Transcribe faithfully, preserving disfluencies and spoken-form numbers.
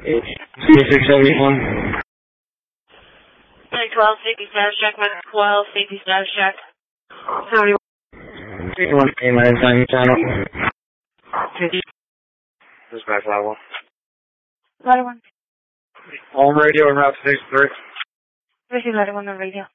six seventy-one. nine twelve, safety status check, minus twelve, safety status check. seventy-one. one A minus nine channel. Dispatch level. Letter one. Home radio and route six three. Receive letter one on radio.